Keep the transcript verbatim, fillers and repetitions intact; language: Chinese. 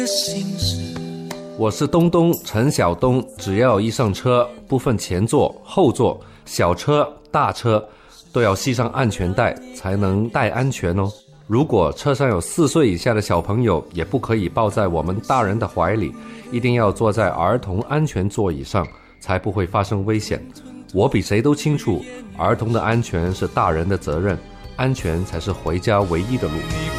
我是东东陈晓东，只要一上车，不分前座后座，小车大车都要系上安全带，才能带安全哦。如果车上有四岁以下的小朋友，也不可以抱在我们大人的怀里，一定要坐在儿童安全座椅上，才不会发生危险。我比谁都清楚，儿童的安全是大人的责任，安全才是回家唯一的路。